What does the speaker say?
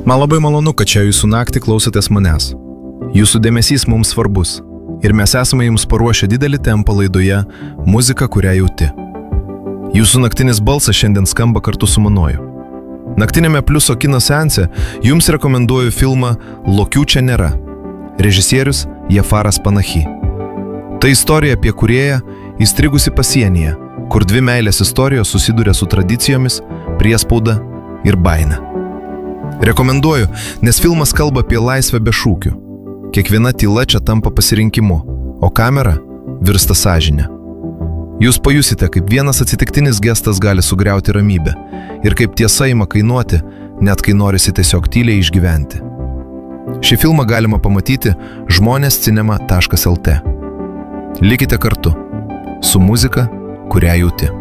Man labai malonu, kad čia jūsų naktį klausotės manęs. Jūsų dėmesys mums svarbus ir mes esame jums paruošę didelį tempą laidoje Muzika, kurią jauti. Jūsų naktinis balsas šiandien skamba kartu su manuoju. Naktinėme Pliuso kino seanse jums rekomenduoju filmą Lokių čia nėra. Režisierius Jafaras Panahi. Tai istorija apie kūrėją įstrigusi pasienyje, kur dvi meilės istorijos susiduria su tradicijomis, priespauda ir baime. Rekomenduoju, nes filmas kalba apie laisvę be šūkių. Kiekviena tyla čia tampa pasirinkimu, o kamera virsta sąžine. Jūs pajusite, kaip vienas atsitiktinis gestas gali sugriauti ramybę ir kaip tiesa ima kainuoti, net kai norisi tiesiog tyliai išgyventi. Šį filmą galima pamatyti žmonėscinema.lt. Likite kartu su muzika, kurią jauti.